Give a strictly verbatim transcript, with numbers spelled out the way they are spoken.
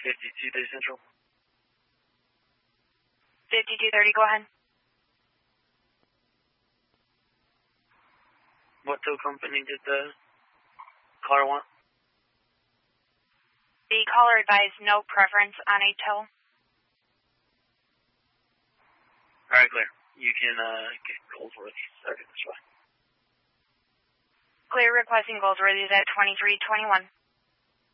fifty-two thirty Central. fifty-two thirty, go ahead. What tow company did the caller want? The caller advised no preference on a tow. Alright, clear. You can uh, get Goldsworthy. Sorry, that's fine. Clear, requesting Goldsworthy at twenty-three twenty-one.